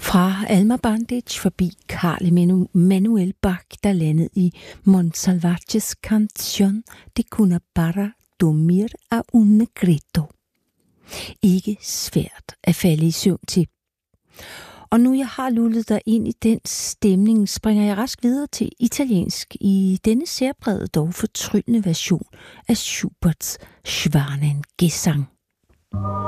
Fra Alma Bandic forbi Carl Emanuel Bach, der landede i Monsalvates canción de Cuna para dormir a un grito. Ikke svært at falde i søvn til. Og nu jeg har lullet dig ind i den stemning, springer jeg rask videre til italiensk i denne særprægede dog fortryllende version af Schuberts Schwanengesang.